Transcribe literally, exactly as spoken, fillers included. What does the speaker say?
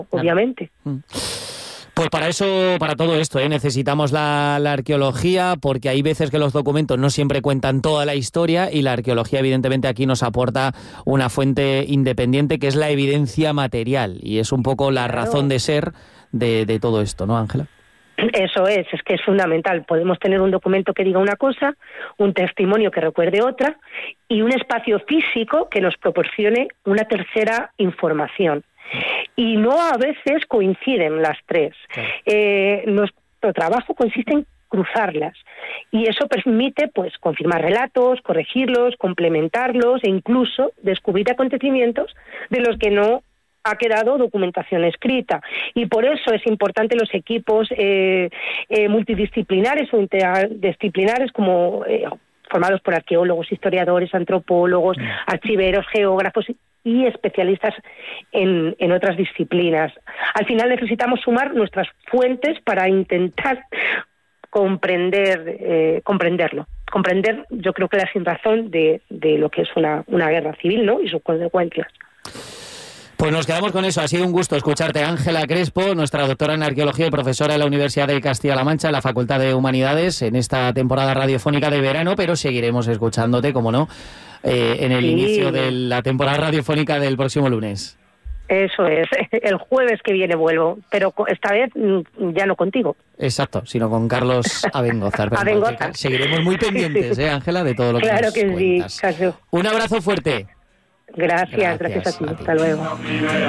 obviamente. Pues para eso, para todo esto, ¿eh? necesitamos la, la arqueología, porque hay veces que los documentos no siempre cuentan toda la historia, y la arqueología evidentemente aquí nos aporta una fuente independiente que es la evidencia material, y es un poco la Claro. razón de ser de, de todo esto, ¿no, Ángela? Eso es, es que es fundamental. Podemos tener un documento que diga una cosa, un testimonio que recuerde otra y un espacio físico que nos proporcione una tercera información. Y no a veces coinciden las tres. Claro. Eh, nuestro trabajo consiste en cruzarlas y eso permite pues confirmar relatos, corregirlos, complementarlos e incluso descubrir acontecimientos de los que no ha quedado documentación escrita, y por eso es importante los equipos eh, eh, multidisciplinares o interdisciplinares como eh, formados por arqueólogos, historiadores, antropólogos, mm. archiveros, geógrafos y especialistas en, en otras disciplinas. Al final necesitamos sumar nuestras fuentes para intentar comprender eh, comprenderlo. Comprender, yo creo que la sinrazón de, de lo que es una, una guerra civil, ¿no? Y sus consecuencias. Pues nos quedamos con eso. Ha sido un gusto escucharte, Ángela Crespo, nuestra doctora en arqueología y profesora de la Universidad de Castilla-La Mancha, en la Facultad de Humanidades, en esta temporada radiofónica de verano, pero seguiremos escuchándote, como no, eh, en el sí. inicio de la temporada radiofónica del próximo lunes. Eso es, el jueves que viene vuelvo, pero esta vez ya no contigo. Exacto, sino con Carlos Abengozar. Abengozar. Seguiremos muy pendientes, ¿eh, Ángela, de todo lo que claro nos que cuentas. Sí, Caso. Un abrazo fuerte. Gracias, gracias, gracias a ti. a ti. Hasta luego.